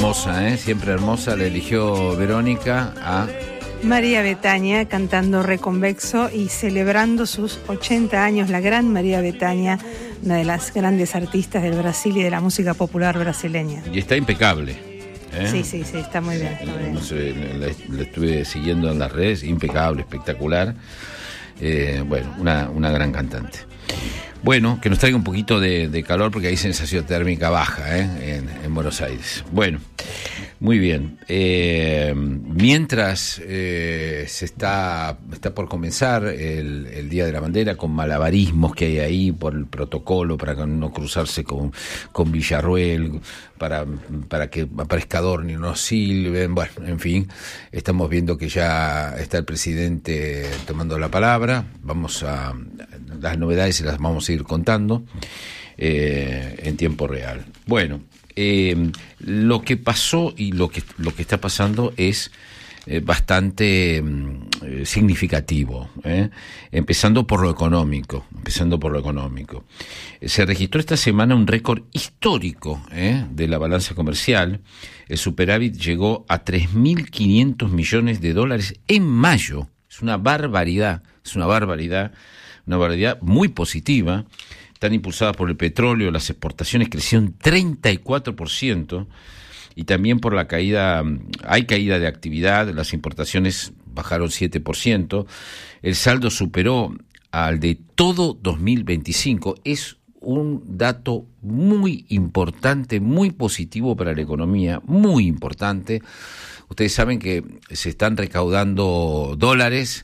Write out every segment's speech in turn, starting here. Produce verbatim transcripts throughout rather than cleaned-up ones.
hermosa, ¿eh? Siempre hermosa, la eligió Verónica a María Bethânia cantando Reconvexo y celebrando sus ochenta años, la gran María Bethânia, una de las grandes artistas del Brasil y de la música popular brasileña. Y está impecable. ¿eh? Sí, sí, sí, está muy bien. Está muy bien. No sé, la, la estuve siguiendo en las redes, impecable, espectacular. Eh, bueno, una, una gran cantante. Bueno, que nos traiga un poquito de, de calor porque hay sensación térmica baja ¿eh? en, en Buenos Aires. Bueno, muy bien. Eh, mientras eh, se está, está por comenzar el, el Día de la Bandera con malabarismos que hay ahí por el protocolo para no cruzarse con, con Villarruel, para, para que aparezca Adorni no silben, bueno, en fin, estamos viendo que ya está el presidente tomando la palabra. Vamos a las novedades se las vamos a ir contando eh, en tiempo real. Bueno, eh, lo que pasó y lo que lo que está pasando es eh, bastante eh, significativo, ¿eh? empezando por lo económico, empezando por lo económico. Se registró esta semana un récord histórico ¿eh? de la balanza comercial. El superávit llegó a tres mil quinientos millones de dólares en mayo. Es una barbaridad, es una barbaridad. Una barbaridad muy positiva, están impulsadas por el petróleo, las exportaciones crecieron treinta y cuatro por ciento y también por la caída, hay caída de actividad, las importaciones bajaron siete por ciento, el saldo superó al de todo dos mil veinticinco, es un dato muy importante, muy positivo para la economía, muy importante. Ustedes saben que se están recaudando dólares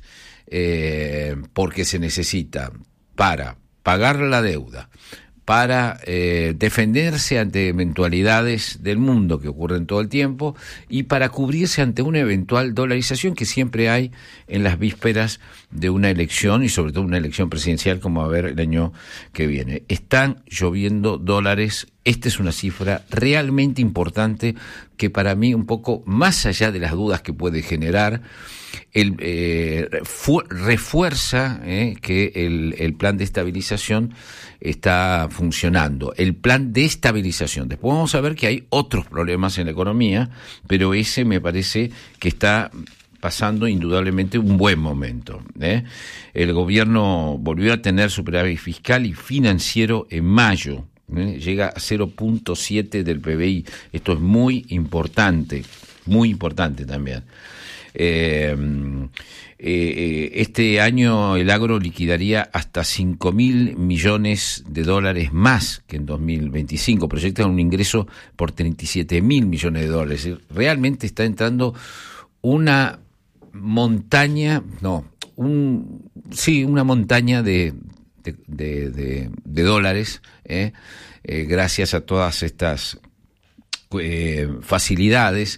Eh, porque se necesita para pagar la deuda, para eh, defenderse ante eventualidades del mundo que ocurren todo el tiempo y para cubrirse ante una eventual dolarización que siempre hay en las vísperas de una elección y sobre todo una elección presidencial como va a haber el año que viene. Están lloviendo dólares. Esta es una cifra realmente importante que para mí un poco más allá de las dudas que puede generar el, eh, fu- refuerza eh, que el, el plan de estabilización está funcionando. El plan de estabilización. Después vamos a ver que hay otros problemas en la economía, pero ese me parece que está pasando indudablemente un buen momento. ¿eh? El gobierno volvió a tener superávit fiscal y financiero en mayo. ¿eh? Llega a cero punto siete del P B I. Esto es muy importante, muy importante también. Eh, eh, este año el agro liquidaría hasta cinco mil millones de dólares más que en dos mil veinticinco, proyectan un ingreso por treinta y siete mil millones de dólares. Realmente está entrando una montaña, no, un sí, una montaña de, de, de, de, de dólares, eh, eh, gracias a todas estas eh, facilidades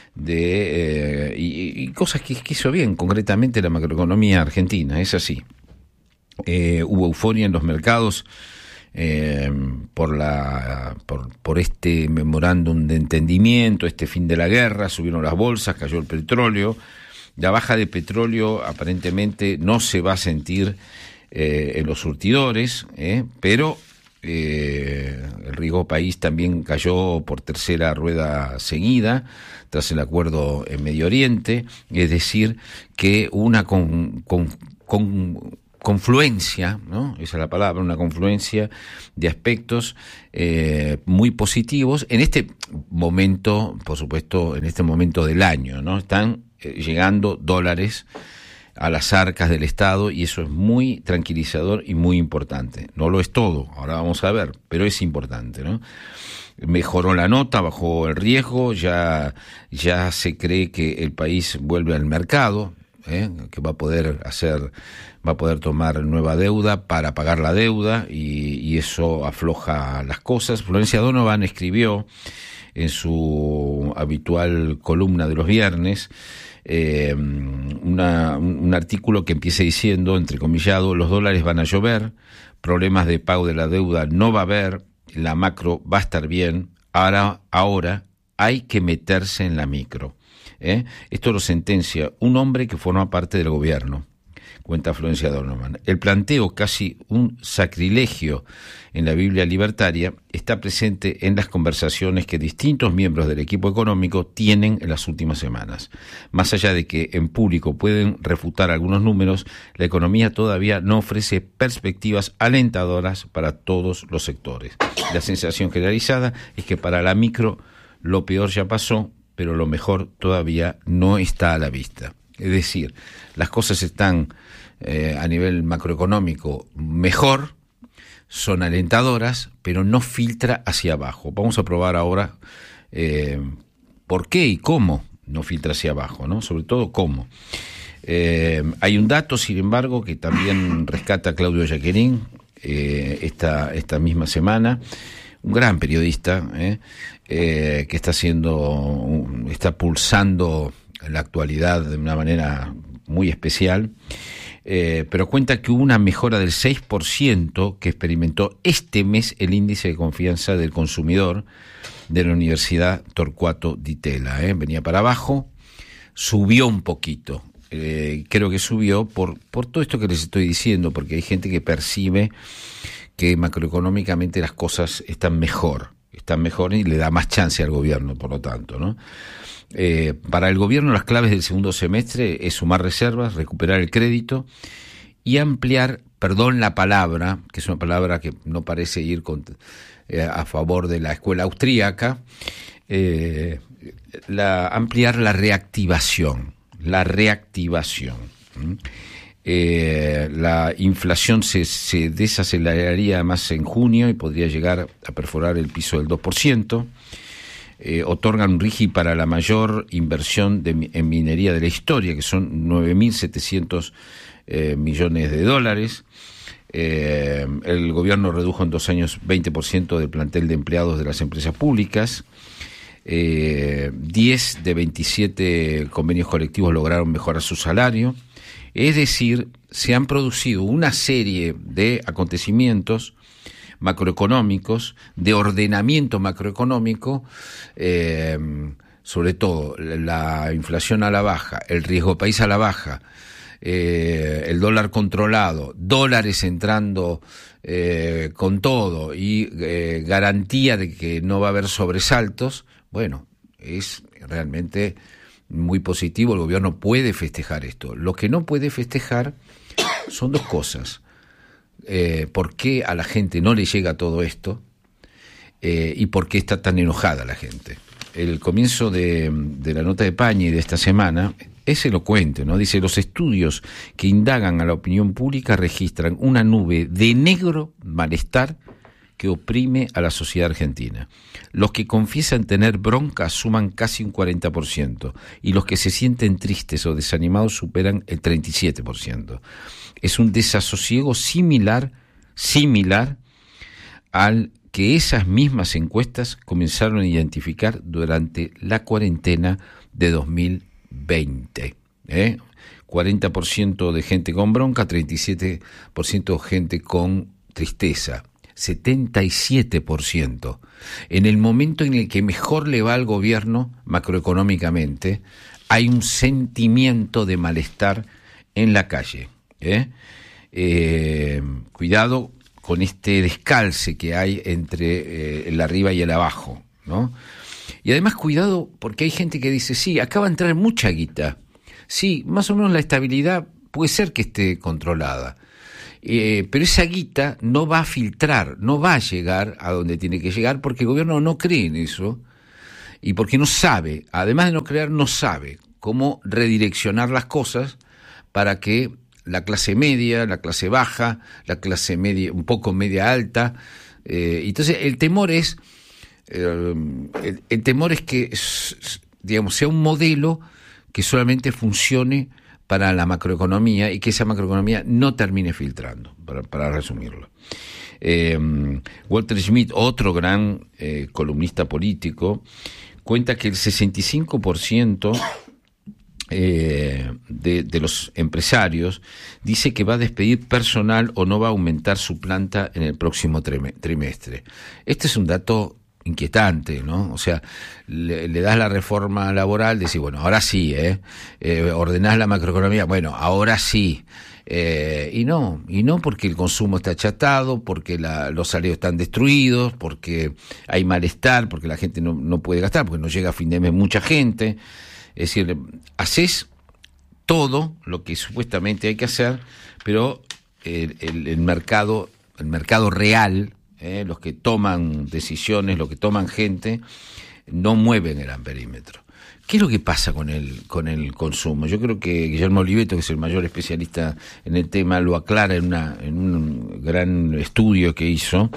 de eh, y, y cosas que, que hizo bien, concretamente la macroeconomía argentina, es así. Eh, hubo euforia en los mercados eh, por la por, por este memorándum de entendimiento, este fin de la guerra, subieron las bolsas, cayó el petróleo. La baja de petróleo aparentemente no se va a sentir eh, en los surtidores, eh, pero eh, el riesgo país también cayó por tercera rueda seguida tras el acuerdo en Medio Oriente, es decir, que una con, con, con confluencia, ¿no? Esa es la palabra, una confluencia de aspectos eh, muy positivos en este momento, por supuesto, en este momento del año, ¿no? Están eh, llegando dólares a las arcas del Estado y eso es muy tranquilizador y muy importante. No lo es todo, ahora vamos a ver, pero es importante, ¿no? Mejoró la nota, bajó el riesgo, ya, ya se cree que el país vuelve al mercado, ¿eh? que va a poder hacer, va a poder tomar nueva deuda para pagar la deuda y, y eso afloja las cosas. Florencia Donovan escribió en su habitual columna de los viernes eh, una, un artículo que empieza diciendo, entrecomillado, los dólares van a llover, problemas de pago de la deuda no va a haber, la macro va a estar bien, ahora, ahora hay que meterse en la micro. ¿eh? Esto lo sentencia un hombre que forma parte del gobierno. cuenta Florencia Dornemann. El planteo, casi un sacrilegio en la Biblia libertaria, está presente en las conversaciones que distintos miembros del equipo económico tienen en las últimas semanas. Más allá de que en público pueden refutar algunos números, la economía todavía no ofrece perspectivas alentadoras para todos los sectores. La sensación generalizada es que para la micro lo peor ya pasó, pero lo mejor todavía no está a la vista. Es decir, las cosas están eh, a nivel macroeconómico mejor, son alentadoras, pero no filtra hacia abajo. Vamos a probar ahora eh, por qué y cómo no filtra hacia abajo, ¿no? Sobre todo cómo. Eh, hay un dato, sin embargo, que también rescata Claudio Yaquerín eh, esta, esta misma semana, un gran periodista eh, eh, que está haciendo, está pulsando la actualidad de una manera muy especial. Eh, pero cuenta que hubo una mejora del seis por ciento que experimentó este mes el índice de confianza del consumidor de la Universidad Torcuato Di Tella. ¿eh? Venía para abajo, subió un poquito. Eh, creo que subió por, por todo esto que les estoy diciendo, porque hay gente que percibe que macroeconómicamente las cosas están mejor, están mejor y le da más chance al gobierno, por lo tanto, ¿no? Eh, para el gobierno las claves del segundo semestre es sumar reservas, recuperar el crédito y ampliar, perdón la palabra, que es una palabra que no parece ir con, eh, a favor de la escuela austríaca, eh, la, ampliar la reactivación, la reactivación. ¿Mm? Eh, la inflación se, se desaceleraría más en junio y podría llegar a perforar el piso del dos por ciento. Eh, otorgan un R I G I para la mayor inversión de, en minería de la historia, que son nueve mil setecientos eh, millones de dólares. Eh, el gobierno redujo en dos años veinte por ciento del plantel de empleados de las empresas públicas. Eh, diez de veintisiete convenios colectivos lograron mejorar su salario. Es decir, se han producido una serie de acontecimientos macroeconómicos, de ordenamiento macroeconómico, eh, sobre todo la inflación a la baja, el riesgo país a la baja, eh, el dólar controlado, dólares entrando eh, con todo y eh, garantía de que no va a haber sobresaltos. Bueno, es realmente muy positivo, el gobierno puede festejar esto. Lo que no puede festejar son dos cosas. Eh, ¿Por qué a la gente no le llega todo esto? Eh, ¿Y por qué está tan enojada la gente? El comienzo de, de la nota de Pañi de esta semana es elocuente, ¿no? Dice, los estudios que indagan a la opinión pública registran una nube de negro malestar que oprime a la sociedad argentina. Los que confiesan tener bronca suman casi un cuarenta por ciento y los que se sienten tristes o desanimados superan el treinta y siete por ciento. Es un desasosiego similar, similar al que esas mismas encuestas comenzaron a identificar durante la cuarentena de dos mil veinte. ¿eh? cuarenta por ciento de gente con bronca, treinta y siete por ciento gente con tristeza. setenta y siete por ciento. En el momento en el que mejor le va al gobierno macroeconómicamente, hay un sentimiento de malestar en la calle. ¿eh? Eh, cuidado con este descalce que hay entre eh, el arriba y el abajo, ¿no? Y además cuidado porque hay gente que dice, sí, acá va a entrar mucha guita. Sí, más o menos la estabilidad puede ser que esté controlada. Eh, pero esa guita no va a filtrar, no va a llegar a donde tiene que llegar porque el gobierno no cree en eso y porque no sabe, además de no creer, no sabe cómo redireccionar las cosas para que la clase media, la clase baja, la clase media, un poco media alta, eh, entonces el temor es, eh, el, el temor es que, digamos, sea un modelo que solamente funcione para la macroeconomía y que esa macroeconomía no termine filtrando, para, para resumirlo. Eh, Walter Schmidt, otro gran eh, columnista político, cuenta que el sesenta y cinco por ciento eh, de, de los empresarios dice que va a despedir personal o no va a aumentar su planta en el próximo trimestre. Este es un dato inquietante, ¿no? O sea, le, le das la reforma laboral, decís, bueno, ahora sí, ¿eh? eh ordenás la macroeconomía, bueno, ahora sí. Eh, y no, y no porque el consumo está achatado, porque la, los salarios están destruidos, porque hay malestar, porque la gente no, no puede gastar, porque no llega a fin de mes mucha gente. Es decir, haces todo lo que supuestamente hay que hacer, pero el, el, el mercado, el mercado real, eh, los que toman decisiones, los que toman gente, no mueven el amperímetro. ¿Qué es lo que pasa con el con el consumo? Yo creo que Guillermo Oliveto, que es el mayor especialista en el tema, lo aclara en una en un gran estudio que hizo,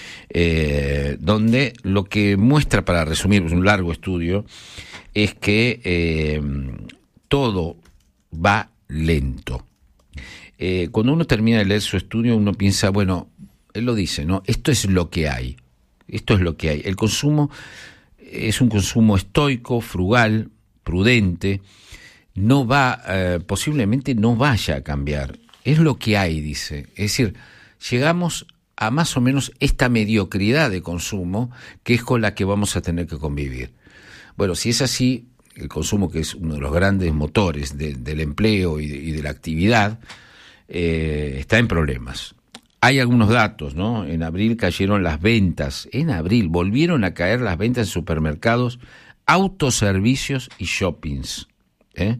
eh, donde lo que muestra, para resumir, es un largo estudio, es que eh, todo va lento. Eh, cuando uno termina de leer su estudio, uno piensa, bueno, él lo dice, ¿no? Esto es lo que hay. Esto es lo que hay. El consumo es un consumo estoico, frugal, prudente, no va, eh, posiblemente no vaya a cambiar. Es lo que hay, dice. Es decir, llegamos a más o menos esta mediocridad de consumo que es con la que vamos a tener que convivir. Bueno, si es así, el consumo, que es uno de los grandes motores de, del empleo y de, y de la actividad, eh, está en problemas. Hay algunos datos, ¿no? En abril cayeron las ventas, en abril volvieron a caer las ventas en supermercados, autoservicios y shoppings. ¿eh?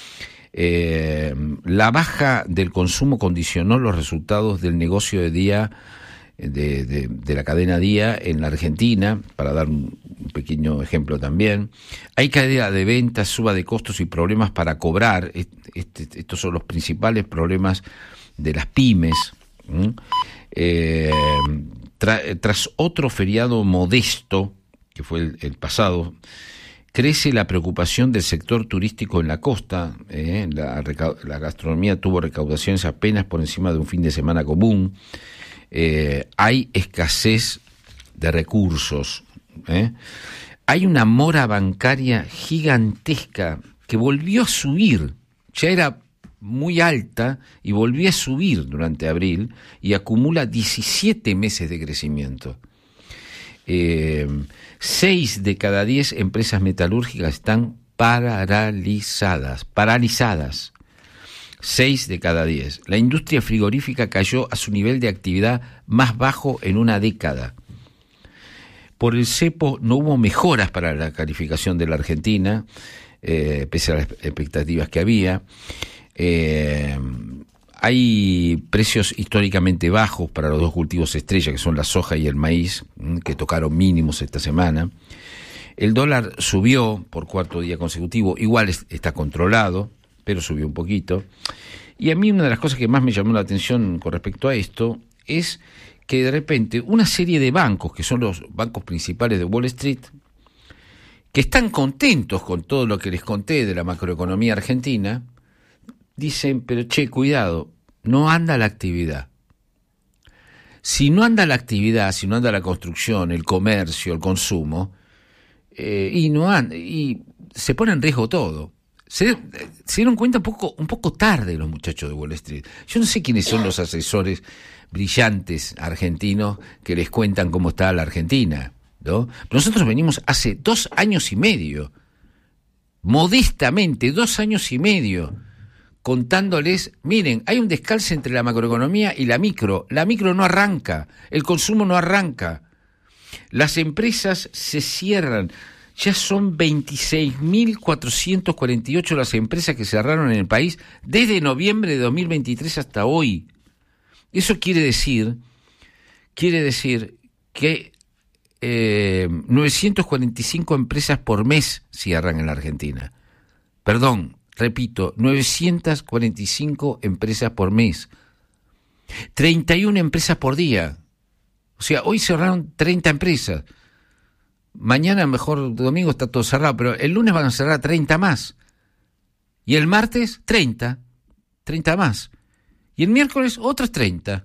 Eh, la baja del consumo condicionó los resultados del negocio de día, de, de, de la cadena Día en la Argentina, para dar un, un pequeño ejemplo también. Hay caída de ventas, suba de costos y problemas para cobrar. Este, estos son los principales problemas de las pymes. ¿Mm? Eh, tra, tras otro feriado modesto, que fue el, el pasado, crece la preocupación del sector turístico en la costa. Eh, la, la gastronomía tuvo recaudaciones apenas por encima de un fin de semana común. Eh, hay escasez de recursos. Eh. Hay una mora bancaria gigantesca que volvió a subir. Ya era muy alta y volvió a subir durante abril y acumula diecisiete meses de crecimiento. Eh, seis de cada diez empresas metalúrgicas están paralizadas, paralizadas. Seis de cada diez. La industria frigorífica cayó a su nivel de actividad más bajo en una década. Por el cepo no hubo mejoras para la calificación de la Argentina, eh, pese a las expectativas que había. Eh, hay precios históricamente bajos para los dos cultivos estrella, que son la soja y el maíz, que tocaron mínimos esta semana. El dólar subió por cuarto día consecutivo, igual es, está controlado, pero subió un poquito. Y a mí una de las cosas que más me llamó la atención con respecto a esto es que de repente una serie de bancos, que son los bancos principales de Wall Street, que están contentos con todo lo que les conté de la macroeconomía argentina, dicen, pero che, cuidado, no anda la actividad. Si no anda la actividad, si no anda la construcción, el comercio, el consumo, eh, y no anda, y se pone en riesgo todo. Se, se dieron cuenta un poco, un poco tarde los muchachos de Wall Street. Yo no sé quiénes son los asesores brillantes argentinos que les cuentan cómo está la Argentina, ¿no? Pero nosotros venimos hace dos años y medio, modestamente, dos años y medio, contándoles, miren, hay un descalce entre la macroeconomía y la micro. La micro no arranca, el consumo no arranca. Las empresas se cierran. Ya son veintiséis mil cuatrocientas cuarenta y ocho las empresas que cerraron en el país desde noviembre de dos mil veintitrés hasta hoy. Eso quiere decir, quiere decir que eh, novecientas cuarenta y cinco empresas por mes cierran en la Argentina. Perdón, repito, novecientas cuarenta y cinco empresas por mes. treinta y una empresas por día. O sea, hoy cerraron treinta empresas. Mañana, mejor domingo, está todo cerrado, pero el lunes van a cerrar treinta más. Y el martes, treinta. treinta más. Y el miércoles, otros treinta.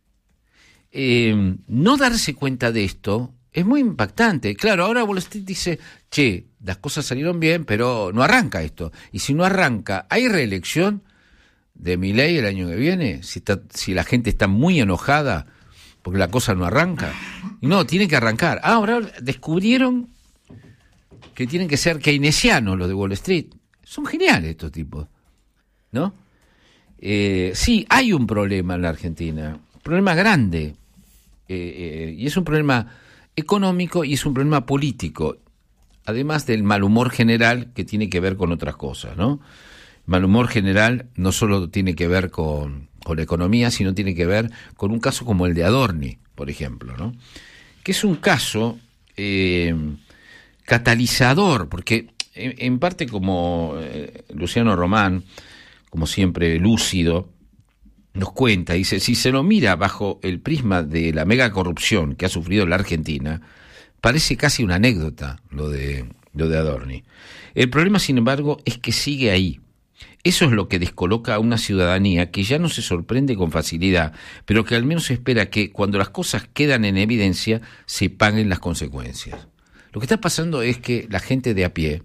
Eh, no darse cuenta de esto es muy impactante. Claro, ahora Wall Street dice, che, las cosas salieron bien, pero no arranca esto. Y si no arranca, ¿hay reelección de Milei el año que viene? Si, está, si la gente está muy enojada porque la cosa no arranca. Y no, tiene que arrancar. Ah, ahora descubrieron que tienen que ser keynesianos los de Wall Street. Son geniales estos tipos, ¿no? Eh, sí, hay un problema en la Argentina, un problema grande, eh, eh, y es un problema económico y es un problema político, además del mal humor general que tiene que ver con otras cosas, ¿no? Mal humor general no solo tiene que ver con, con la economía, sino tiene que ver con un caso como el de Adorni, por ejemplo, ¿no? Que es un caso eh, catalizador, porque en, en parte como eh, Luciano Román, como siempre lúcido, nos cuenta, dice, si se lo mira bajo el prisma de la mega corrupción que ha sufrido la Argentina, parece casi una anécdota lo de, lo de Adorni. El problema, sin embargo, es que sigue ahí. Eso es lo que descoloca a una ciudadanía que ya no se sorprende con facilidad, pero que al menos espera que cuando las cosas quedan en evidencia se paguen las consecuencias. Lo que está pasando es que la gente de a pie,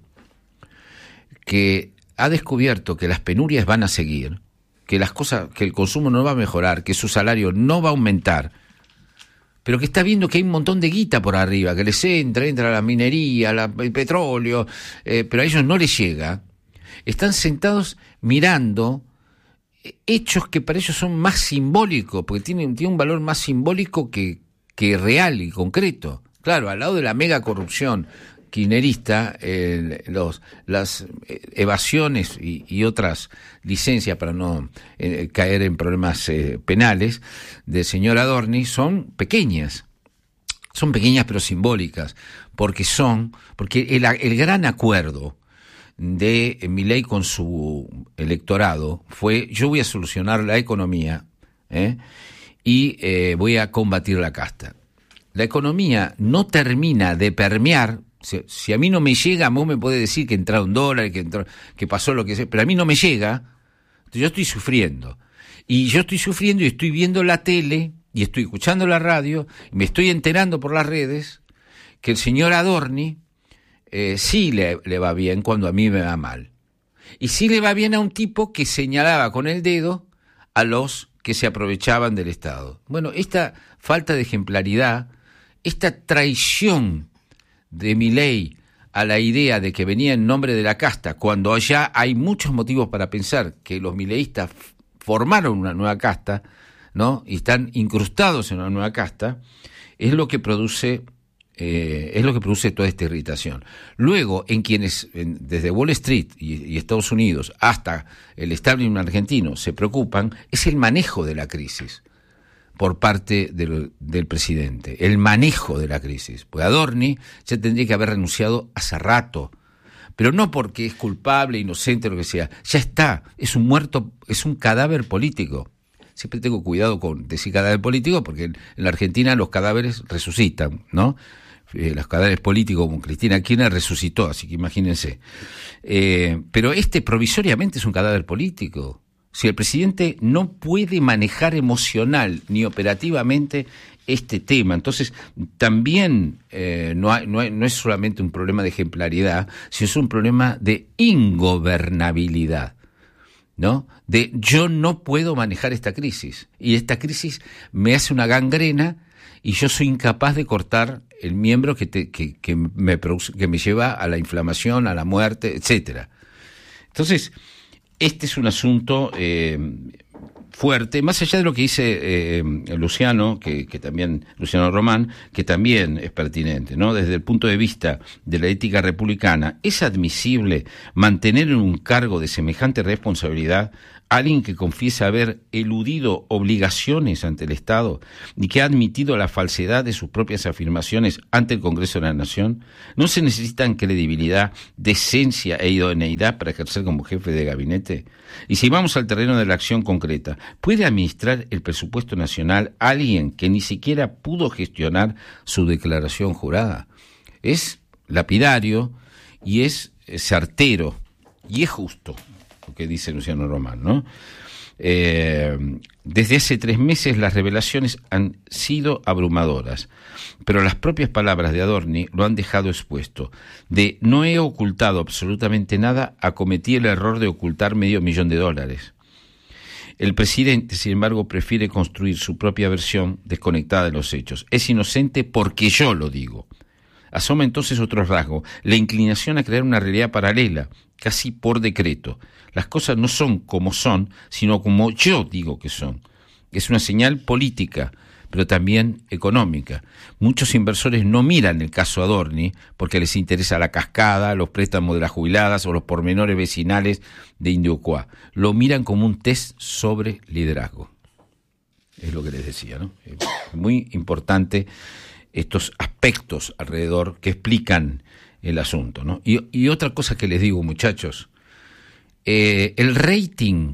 que ha descubierto que las penurias van a seguir, que las cosas, que el consumo no va a mejorar, que su salario no va a aumentar, pero que está viendo que hay un montón de guita por arriba, que les entra, entra la minería, la, el petróleo, eh, pero a ellos no les llega, están sentados mirando hechos que para ellos son más simbólicos, porque tienen, tienen un valor más simbólico que, que real y concreto. Claro, al lado de la mega corrupción kirchnerista, eh, los, las evasiones y, y otras licencias para no eh, caer en problemas eh, penales del señor Adorni son pequeñas, son pequeñas pero simbólicas, porque son, porque el, el gran acuerdo de Milei con su electorado fue: yo voy a solucionar la economía ¿eh? y eh, voy a combatir la casta. La economía no termina de permear. Si, si a mí no me llega, vos me podés decir que entraron dólares, que entró, que pasó lo que sea, pero a mí no me llega, yo estoy sufriendo. Y yo estoy sufriendo y estoy viendo la tele y estoy escuchando la radio y me estoy enterando por las redes que el señor Adorni eh, sí le, le va bien cuando a mí me va mal. Y sí le va bien a un tipo que señalaba con el dedo a los que se aprovechaban del Estado. Bueno, esta falta de ejemplaridad, esta traición de Milei a la idea de que venía en nombre de la casta, cuando allá hay muchos motivos para pensar que los mileístas formaron una nueva casta, ¿no? Y están incrustados en una nueva casta, es lo que produce eh, es lo que produce toda esta irritación. Luego, en quienes en, desde Wall Street y, y Estados Unidos hasta el establishment argentino se preocupan, es el manejo de la crisis por parte del, del presidente, el manejo de la crisis. Pues Adorni ya tendría que haber renunciado hace rato, pero no porque es culpable, inocente, lo que sea. Ya está, es un muerto, es un cadáver político. Siempre tengo cuidado con decir cadáver político, porque en, en la Argentina los cadáveres resucitan, ¿no? Eh, los cadáveres políticos, como Cristina Kirchner, resucitó, así que imagínense. Eh, pero este provisoriamente es un cadáver político. Si el presidente no puede manejar emocional ni operativamente este tema, entonces también eh, no, hay, no, hay, no es solamente un problema de ejemplaridad, sino es un problema de ingobernabilidad, ¿no? De yo no puedo manejar esta crisis, y esta crisis me hace una gangrena y yo soy incapaz de cortar el miembro que, te, que, que, me, produce, que me lleva a la inflamación, a la muerte, etcétera. Entonces, este es un asunto eh, fuerte, más allá de lo que dice eh, Luciano, que, que también, Luciano Román, que también es pertinente, ¿no? Desde el punto de vista de la ética republicana, ¿es admisible mantener en un cargo de semejante responsabilidad a alguien que confiesa haber eludido obligaciones ante el Estado y que ha admitido la falsedad de sus propias afirmaciones ante el Congreso de la Nación? ¿No se necesitan credibilidad, decencia e idoneidad para ejercer como jefe de gabinete? Y si vamos al terreno de la acción concreta, ¿puede administrar el presupuesto nacional alguien que ni siquiera pudo gestionar su declaración jurada? Es lapidario y es certero y es justo lo que dice Luciano Román, ¿no? Eh, desde hace tres meses las revelaciones han sido abrumadoras, pero las propias palabras de Adorni lo han dejado expuesto. De no he ocultado absolutamente nada, acometí el error de ocultar medio millón de dólares. El presidente, sin embargo, prefiere construir su propia versión desconectada de los hechos. Es inocente porque yo lo digo. Asoma entonces otro rasgo, la inclinación a crear una realidad paralela, casi por decreto. Las cosas no son como son, sino como yo digo que son. Es una señal política, pero también económica. Muchos inversores no miran el caso Adorni porque les interesa la cascada, los préstamos de las jubiladas o los pormenores vecinales de Indiocuá. Lo miran como un test sobre liderazgo. Es lo que les decía, ¿no? Es muy importante estos aspectos alrededor que explican el asunto, ¿no? Y, y otra cosa que les digo, muchachos, eh, el rating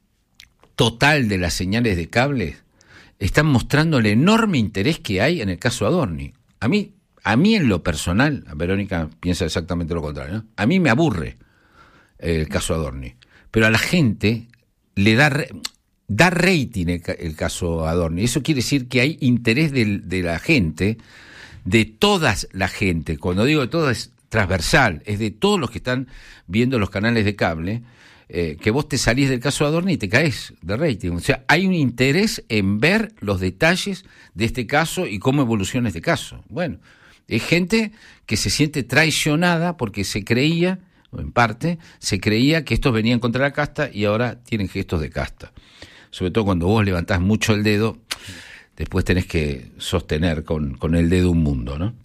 total de las señales de cable están mostrando el enorme interés que hay en el caso Adorni. A mí, a mí en lo personal, Verónica piensa exactamente lo contrario, ¿no? A mí me aburre el caso Adorni, pero a la gente le da da rating el, el caso Adorni. Eso quiere decir que hay interés de, de la gente, de toda la gente. Cuando digo de todo es transversal, es de todos los que están viendo los canales de cable. Eh, que vos te salís del caso Adorni y te caes de rating. O sea, hay un interés en ver los detalles de este caso y cómo evoluciona este caso. Bueno, es gente que se siente traicionada porque se creía, o en parte, se creía que estos venían contra la casta y ahora tienen gestos de casta. Sobre todo cuando vos levantás mucho el dedo, después tenés que sostener con, con el dedo un mundo, ¿no?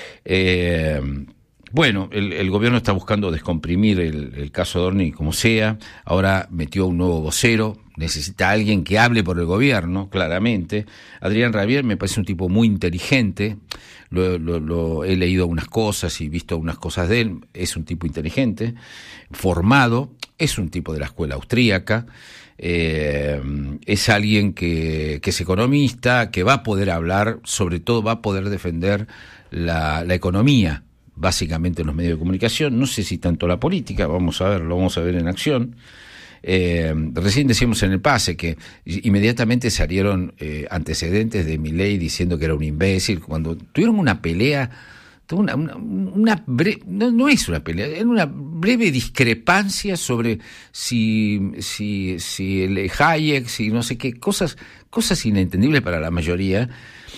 Eh... Bueno, el, el gobierno está buscando descomprimir el, el caso Adorni como sea. Ahora metió un nuevo vocero. Necesita alguien que hable por el gobierno, claramente. Adrián Rabier me parece un tipo muy inteligente. Lo, lo, lo, he leído algunas cosas y visto algunas cosas de él. Es un tipo inteligente, formado. Es un tipo de la escuela austríaca. Eh, es alguien que, que es economista, que va a poder hablar, sobre todo va a poder defender la, la economía, básicamente en los medios de comunicación, no sé si tanto la política, vamos a ver, lo vamos a ver en acción. Eh, recién decíamos en el pase que inmediatamente salieron eh, antecedentes de Milei diciendo que era un imbécil, cuando tuvieron una pelea, una, una, una bre- no, no es una pelea, es una breve discrepancia sobre si, si, si el Hayek, si no sé qué, cosas, cosas inentendibles para la mayoría,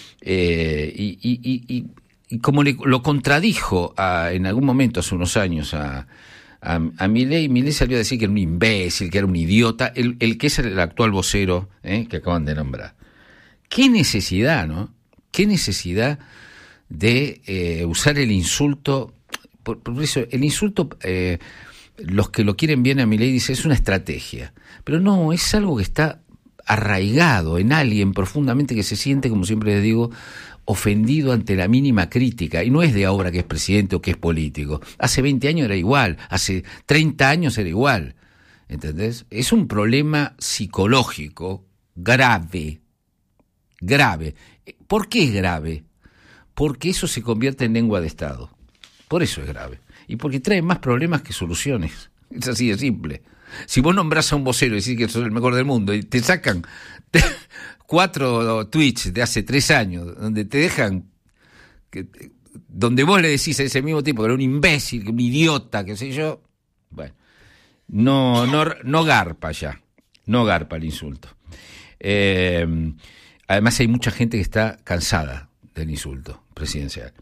eh, y, y, y, y Y como le, lo contradijo a, en algún momento hace unos años a, a, a Milei, Milei salió a decir que era un imbécil, que era un idiota, el, el que es el actual vocero ¿eh? que acaban de nombrar. ¿Qué necesidad, no? ¿Qué necesidad de eh, usar el insulto? Por, por eso, el insulto, eh, los que lo quieren bien a Milei dicen es una estrategia, pero no, es algo que está arraigado en alguien profundamente que se siente, como siempre les digo, ofendido ante la mínima crítica, y no es de ahora que es presidente o que es político. Hace veinte años era igual, hace treinta años era igual, ¿entendés? Es un problema psicológico grave, grave. ¿Por qué es grave? Porque eso se convierte en lengua de Estado, por eso es grave, y porque trae más problemas que soluciones, es así de simple. Si vos nombrás a un vocero y decís que sos el mejor del mundo y te sacan te, cuatro tweets de hace tres años donde te dejan, que, donde vos le decís a ese mismo tipo que era un imbécil, un idiota, qué sé yo, bueno, no, no, no garpa ya, no garpa el insulto. Eh, además hay mucha gente que está cansada del insulto presidencial.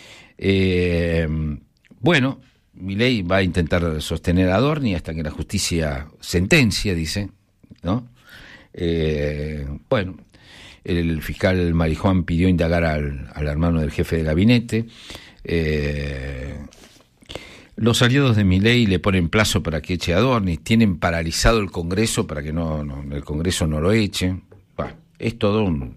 Eh, bueno, Milei va a intentar sostener a Adorni hasta que la justicia sentencia, dice, ¿no? Eh, bueno, el fiscal Marijuán pidió indagar al, al hermano del jefe de gabinete. Eh, los aliados de Milei le ponen plazo para que eche a Adorni, tienen paralizado el Congreso para que no, no el Congreso no lo eche. Bueno, es todo un,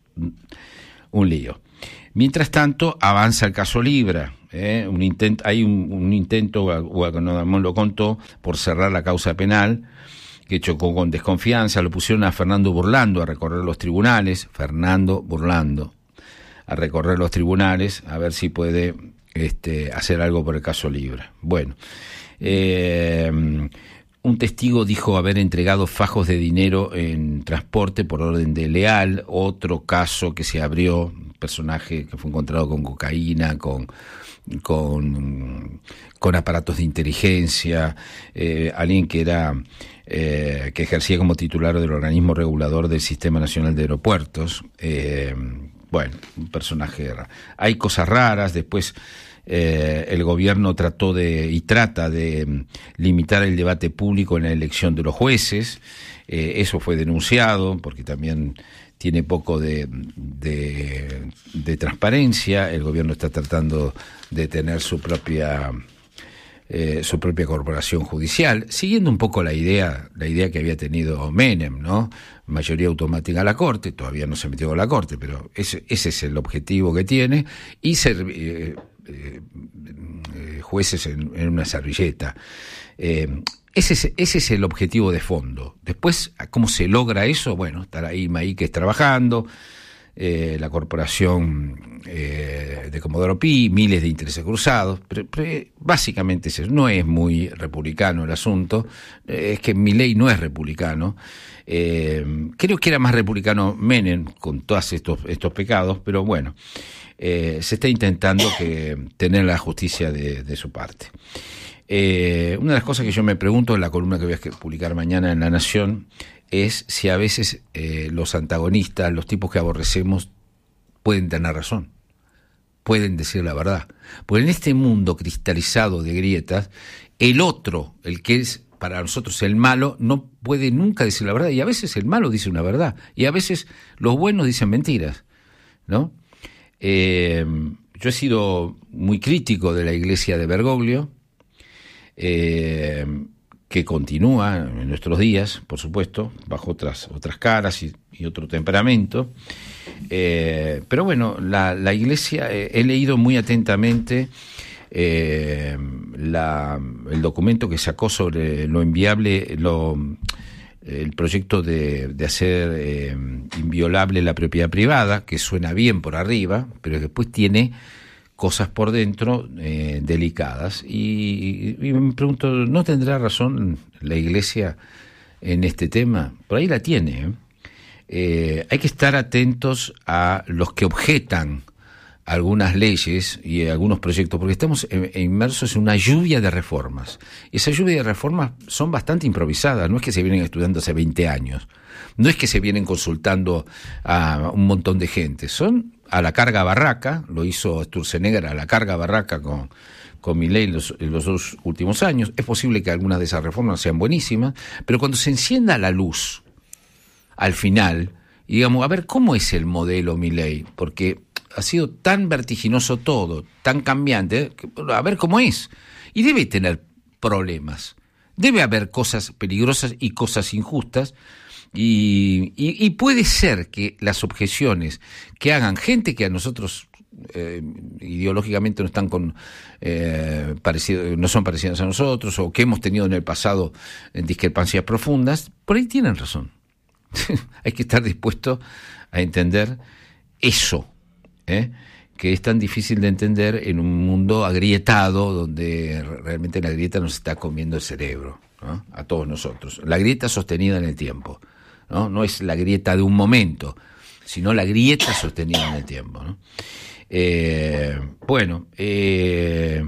un lío. Mientras tanto, avanza el caso Libra. Eh, un intento, hay un, un intento, Guacanomón lo contó, por cerrar la causa penal, que chocó con desconfianza. Lo pusieron a Fernando Burlando a recorrer los tribunales, Fernando Burlando, a recorrer los tribunales, a ver si puede este, hacer algo por el caso Libra. Bueno, eh, un testigo dijo haber entregado fajos de dinero en transporte por orden de Leal. Otro caso que se abrió, un personaje que fue encontrado con cocaína, con... con con aparatos de inteligencia, eh, alguien que era eh, que ejercía como titular del organismo regulador del Sistema Nacional de Aeropuertos. Eh, bueno, un personaje raro. Hay cosas raras. Después eh, el gobierno trató de y trata de limitar el debate público en la elección de los jueces. Eh, eso fue denunciado porque también tiene poco de, de, de transparencia. El gobierno está tratando de tener su propia eh, su propia corporación judicial, siguiendo un poco la idea la idea que había tenido Menem, ¿no? Mayoría automática a la Corte. Todavía no se metió con la Corte, pero ese, ese es el objetivo que tiene, y ser eh, eh, eh, jueces en, en una servilleta. Eh, Ese es, ese es el objetivo de fondo. Después, ¿cómo se logra eso? Bueno, estará ahí Maíquez trabajando, eh, la corporación eh, de Comodoro Pi, miles de intereses cruzados, pero, pero básicamente eso. No es muy republicano el asunto, eh, es que Milei no es republicano. Eh, creo que era más republicano Menem con todos estos, estos pecados, pero bueno, eh, se está intentando que tener la justicia de, de su parte. Eh, una de las cosas que yo me pregunto en la columna que voy a publicar mañana en La Nación es si a veces eh, los antagonistas, los tipos que aborrecemos, pueden tener razón, pueden decir la verdad. Porque en este mundo cristalizado de grietas, el otro, el que es para nosotros el malo, no puede nunca decir la verdad, y a veces el malo dice una verdad, y a veces los buenos dicen mentiras, ¿no? Eh, yo he sido muy crítico de la iglesia de Bergoglio, Eh, que continúa en nuestros días, por supuesto, bajo otras otras caras y, y otro temperamento. Eh, pero bueno, la, la Iglesia, eh, he leído muy atentamente eh, la, el documento que sacó sobre lo inviable, lo, el proyecto de, de hacer eh, inviolable la propiedad privada, que suena bien por arriba, pero que después tiene cosas por dentro eh, delicadas, y, y me pregunto, ¿no tendrá razón la Iglesia en este tema? Por ahí la tiene. ¿eh? Eh, hay que estar atentos a los que objetan algunas leyes y algunos proyectos, porque estamos inmersos en una lluvia de reformas, y esa lluvia de reformas son bastante improvisadas, no es que se vienen estudiando hace veinte años, no es que se vienen consultando a un montón de gente, son a la carga barraca. Lo hizo Sturzenegger a la carga barraca con, con Milei en los, en los dos últimos años. Es posible que algunas de esas reformas sean buenísimas, pero cuando se encienda la luz al final, y digamos, a ver cómo es el modelo Milei, porque ha sido tan vertiginoso todo, tan cambiante, que, a ver cómo es, y debe tener problemas, debe haber cosas peligrosas y cosas injustas. Y, y, y puede ser que las objeciones que hagan gente que a nosotros eh, ideológicamente no están con eh, parecido, no son parecidas a nosotros, o que hemos tenido en el pasado en discrepancias profundas, por ahí tienen razón. Hay que estar dispuesto a entender eso, ¿eh? que es tan difícil de entender en un mundo agrietado, donde realmente la grieta nos está comiendo el cerebro, ¿no? A todos nosotros. La grieta sostenida en el tiempo. ¿No? No es la grieta de un momento, sino la grieta sostenida en el tiempo, ¿no? Eh, bueno, eh,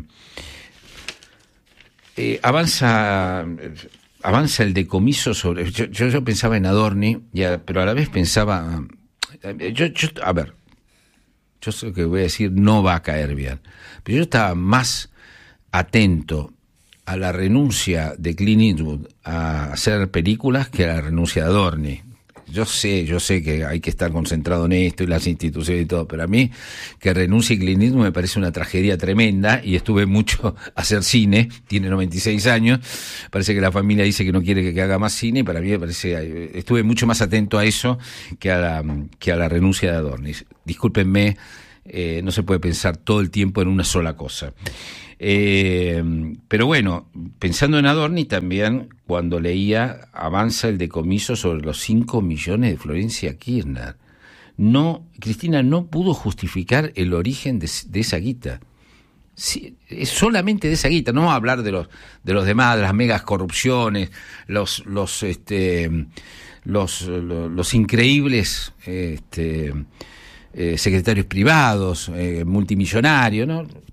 eh, avanza avanza el decomiso sobre... Yo, yo, yo pensaba en Adorni, ya, pero a la vez pensaba... Yo, yo, a ver, yo sé lo que voy a decir, no va a caer bien, pero yo estaba más atento a la renuncia de Clint Eastwood a hacer películas que a la renuncia de Adorni. Yo sé, yo sé que hay que estar concentrado en esto y las instituciones y todo, pero a mí que renuncie Clint Eastwood me parece una tragedia tremenda, y estuve mucho a hacer cine, tiene noventa y seis años, parece que la familia dice que no quiere que, que haga más cine, y para mí me parece, estuve mucho más atento a eso que a la, que a la renuncia de Adorni. Discúlpenme, eh, no se puede pensar todo el tiempo en una sola cosa. Eh, pero bueno, pensando en Adorni también, cuando leía avanza el decomiso sobre los cinco millones de Florencia Kirchner, no, Cristina no pudo justificar el origen de, de esa guita. Sí, es solamente de esa guita, no vamos a hablar de los de los demás, de las megas corrupciones, los los este los los, los increíbles este eh, secretarios privados, eh, multimillonarios, ¿no?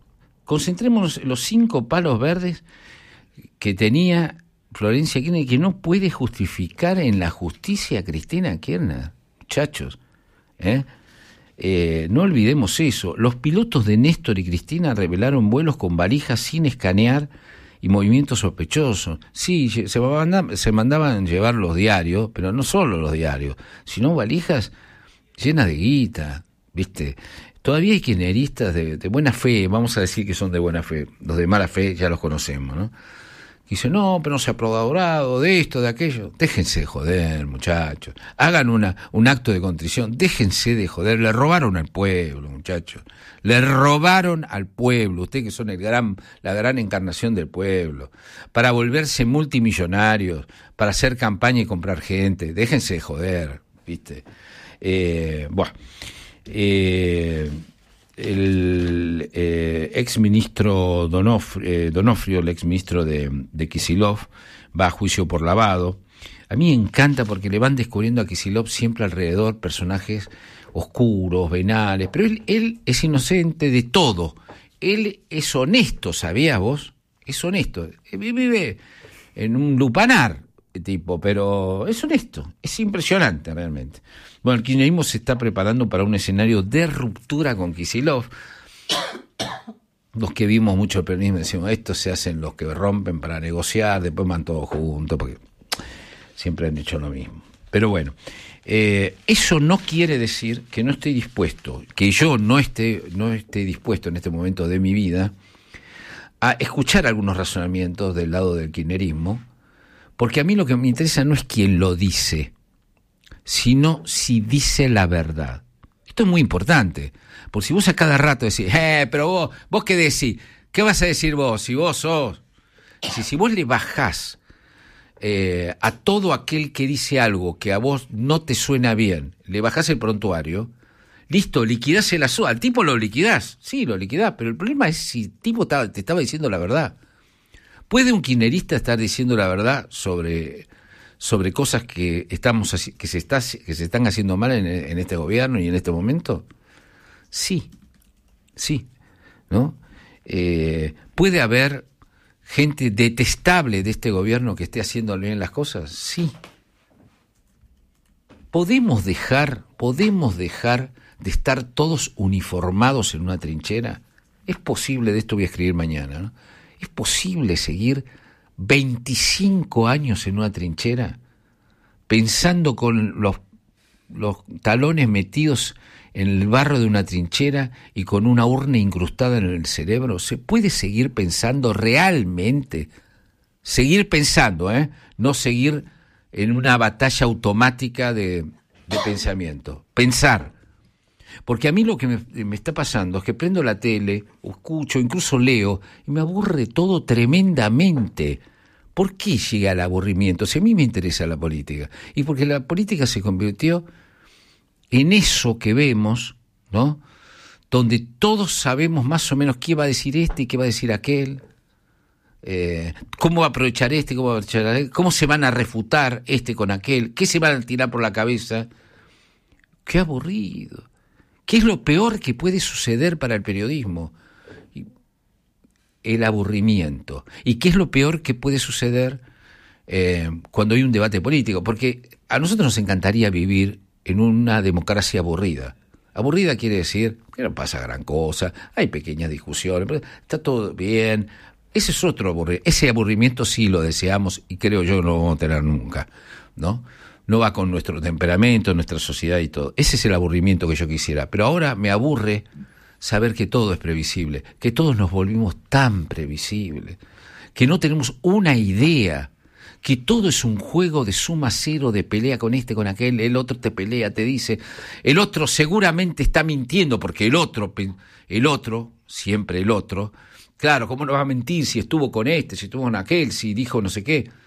concentrémonos en los cinco palos verdes que tenía Florencia Kirchner, que no puede justificar en la justicia a Cristina Kirchner, muchachos, ¿eh? Eh, no olvidemos eso. Los pilotos de Néstor y Cristina revelaron vuelos con valijas sin escanear y movimientos sospechosos. Sí, se mandaban, se mandaban llevar los diarios, pero no solo los diarios, sino valijas llenas de guita, ¿viste? Todavía hay kirchneristas de, de buena fe, vamos a decir que son de buena fe, los de mala fe ya los conocemos, ¿no? Dicen, no, pero no se ha aprobado de esto, de aquello. Déjense de joder, muchachos. Hagan una, un acto de contrición. Déjense de joder. Le robaron al pueblo, muchachos. Le robaron al pueblo. Ustedes que son el gran, la gran encarnación del pueblo. Para volverse multimillonarios, para hacer campaña y comprar gente. Déjense de joder, ¿viste? Eh, bueno, eh, el eh, ex ministro Donofrio, eh, Donofrio, el ex ministro de, de Kicillof, va a juicio por lavado. A mí me encanta porque le van descubriendo a Kicillof siempre alrededor personajes oscuros, venales, pero él, él es inocente de todo. Él es honesto, ¿sabías vos? Es honesto. Vive en un lupanar, tipo, pero es honesto. Es impresionante realmente. Bueno, el kirchnerismo se está preparando para un escenario de ruptura con Kicillof. Los que vimos mucho el peronismo decimos, estos se hacen los que rompen para negociar, después van todos juntos, porque siempre han hecho lo mismo. Pero bueno, eh, eso no quiere decir que no esté dispuesto, que yo no esté, no esté dispuesto en este momento de mi vida a escuchar algunos razonamientos del lado del kirchnerismo, porque a mí lo que me interesa no es quién lo dice, sino si dice la verdad. Esto es muy importante, porque si vos a cada rato decís, eh, pero vos, vos qué decís, ¿qué vas a decir vos? Si vos sos, si, si vos le bajás eh, a todo aquel que dice algo que a vos no te suena bien, le bajás el prontuario, listo, liquidás el asunto, al tipo lo liquidás, sí, lo liquidás, pero el problema es si el tipo te estaba diciendo la verdad. ¿Puede un kirchnerista estar diciendo la verdad sobre... sobre cosas que estamos que se está que se están haciendo mal en, en este gobierno y en este momento? Sí, sí, ¿no? Eh, ¿Puede haber gente detestable de este gobierno que esté haciendo bien las cosas? Sí. ¿Podemos dejar, podemos dejar de estar todos uniformados en una trinchera? Es posible, de esto voy a escribir mañana, ¿no? ¿Es posible seguir veinticinco años en una trinchera, pensando con los, los talones metidos en el barro de una trinchera y con una urna incrustada en el cerebro? ¿Se puede seguir pensando realmente? Seguir pensando, ¿eh? No seguir en una batalla automática de, de pensamiento. Pensar. Porque a mí lo que me, me está pasando es que prendo la tele, escucho, incluso leo, y me aburre todo tremendamente. ¿Por qué llega el aburrimiento? Si a mí me interesa la política. Y porque la política se convirtió en eso que vemos, ¿no? Donde todos sabemos más o menos qué va a decir este y qué va a decir aquel, eh, cómo va a aprovechar este, cómo va a aprovechar aquel, cómo se van a refutar este con aquel, qué se van a tirar por la cabeza. ¡Qué aburrido! ¿Qué es lo peor que puede suceder para el periodismo? El aburrimiento. ¿Y qué es lo peor que puede suceder eh, cuando hay un debate político? Porque a nosotros nos encantaría vivir en una democracia aburrida. Aburrida quiere decir que no pasa gran cosa, hay pequeñas discusiones, pero está todo bien. Ese es otro aburrimiento. Ese aburrimiento sí lo deseamos y creo yo que no lo vamos a tener nunca, ¿no? No va con nuestro temperamento, nuestra sociedad y todo. Ese es el aburrimiento que yo quisiera. Pero ahora me aburre saber que todo es previsible, que todos nos volvimos tan previsibles, que no tenemos una idea, que todo es un juego de suma cero, de pelea con este, con aquel, el otro te pelea, te dice, el otro seguramente está mintiendo, porque el otro, el otro, siempre el otro, claro, ¿cómo no va a mentir si estuvo con este, si estuvo con aquel, si dijo no sé qué?